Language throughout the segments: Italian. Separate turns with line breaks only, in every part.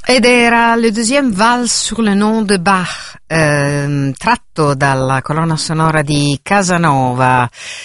Ed era Le Deuxième Valse sur le nom de Bach, tratto dalla colonna sonora di Casanova.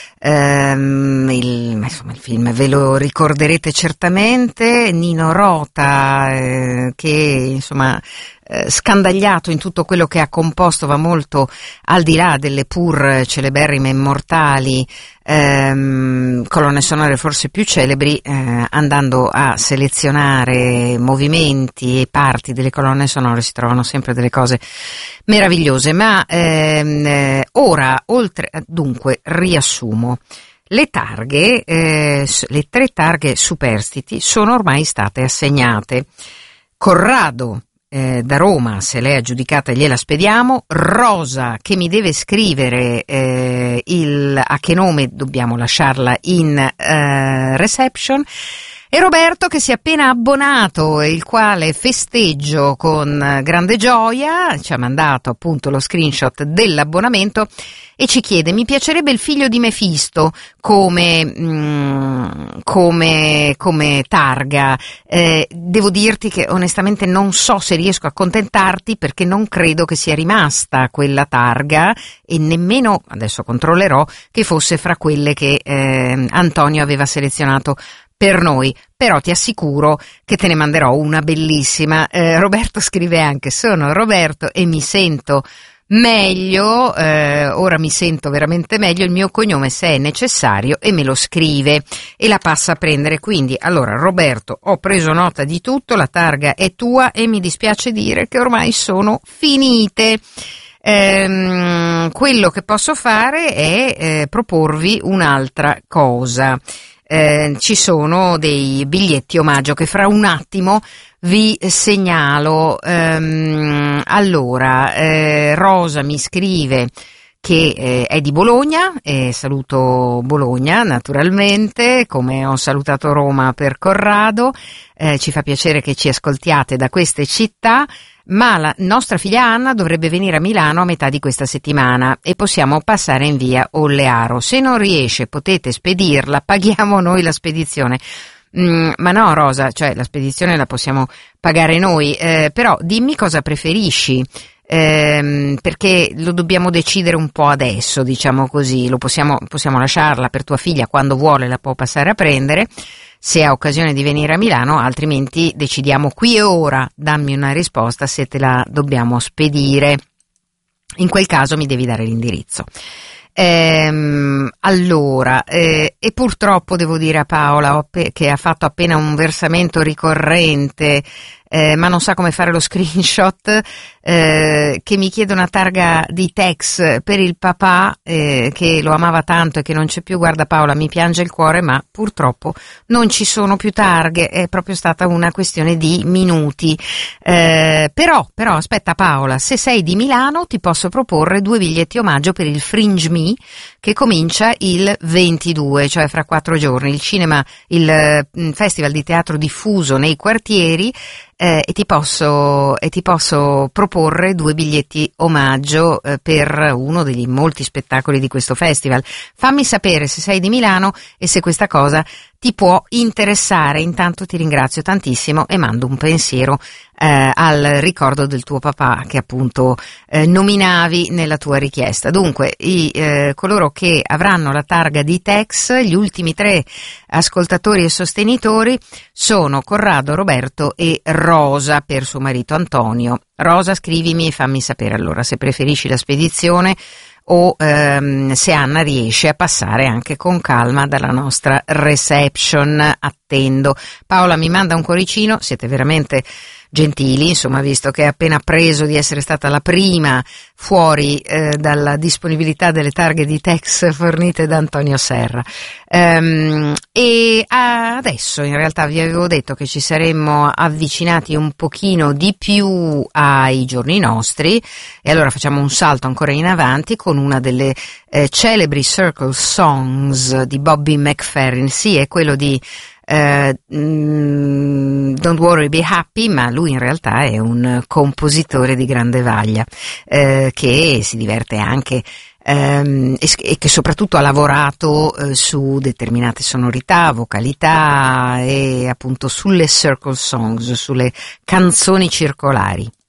Il film ve lo ricorderete certamente. Nino Rota, che insomma scandagliato in tutto quello che ha composto, va molto al di là delle pur celeberrime immortali colonne sonore forse più celebri, andando a selezionare movimenti e parti delle colonne sonore si trovano sempre delle cose meravigliose. Ma ora, dunque, riassumo. Le targhe, le 3 targhe superstiti sono ormai state assegnate. Corrado da Roma, se l'è aggiudicata gliela spediamo. Rosa, che mi deve scrivere a che nome dobbiamo lasciarla in reception, e Roberto, che si è appena abbonato e il quale festeggio con grande gioia, ci ha mandato appunto lo screenshot dell'abbonamento e ci chiede: mi piacerebbe il figlio di Mefisto come targa. Devo dirti che onestamente non so se riesco a accontentarti, perché non credo che sia rimasta quella targa, e nemmeno, adesso controllerò, che fosse fra quelle che Antonio aveva selezionato per noi, però ti assicuro che te ne manderò una bellissima. Roberto scrive anche: sono Roberto e mi sento meglio, ora mi sento veramente meglio, il mio cognome se è necessario, e me lo scrive e la passa a prendere. Quindi allora, Roberto, ho preso nota di tutto, la targa è tua e mi dispiace dire che ormai sono finite. Quello che posso fare è proporvi un'altra cosa. Ci sono dei biglietti omaggio che fra un attimo vi segnalo. Allora, Rosa mi scrive che è di Bologna, saluto Bologna naturalmente, come ho salutato Roma per Corrado. Ci fa piacere che ci ascoltiate da queste città, ma la nostra figlia Anna dovrebbe venire a Milano a metà di questa settimana e possiamo passare in via Ollearo. Se non riesce potete spedirla, paghiamo noi la spedizione. Ma no, Rosa, cioè la spedizione la possiamo pagare noi, però dimmi cosa preferisci, perché lo dobbiamo decidere un po' adesso, diciamo così. Lo possiamo lasciarla per tua figlia, quando vuole la può passare a prendere, se ha occasione di venire a Milano, altrimenti decidiamo qui e ora. Dammi una risposta se te la dobbiamo spedire. In quel caso mi devi dare l'indirizzo. Allora, e purtroppo devo dire a Paola, che ha fatto appena un versamento ricorrente, ma non sa come fare lo screenshot, che mi chiede una targa di Tex per il papà, che lo amava tanto e che non c'è più. Guarda Paola, mi piange il cuore, ma purtroppo non ci sono più targhe, è proprio stata una questione di minuti. Però aspetta Paola, se sei di Milano ti posso proporre 2 biglietti omaggio per il Fringe Me, che comincia il 22, cioè fra 4 giorni, il festival di teatro diffuso nei quartieri. E ti posso proporre 2 biglietti omaggio per uno degli molti spettacoli di questo festival. Fammi sapere se sei di Milano e se questa cosa ti può interessare. Intanto ti ringrazio tantissimo e mando un pensiero al ricordo del tuo papà, che appunto nominavi nella tua richiesta. Dunque, coloro che avranno la targa di Tex, gli ultimi 3 ascoltatori e sostenitori sono Corrado, Roberto e Rosa per suo marito Antonio. Rosa, scrivimi e fammi sapere allora se preferisci la spedizione o se Anna riesce a passare anche con calma dalla nostra reception. Attendo. Paola mi manda un cuoricino, siete veramente gentili, insomma, visto che è appena preso di essere stata la prima fuori dalla disponibilità delle targhe di Tex fornite da Antonio Serra. E adesso in realtà vi avevo detto che ci saremmo avvicinati un pochino di più ai giorni nostri, e allora facciamo un salto ancora in avanti con una delle celebri Circle Songs di Bobby McFerrin. Sì, è quello di Don't Worry Be Happy, ma lui in realtà è un compositore di grande vaglia, che si diverte anche e che soprattutto ha lavorato su determinate sonorità, vocalità e appunto sulle circle songs, sulle canzoni circolari.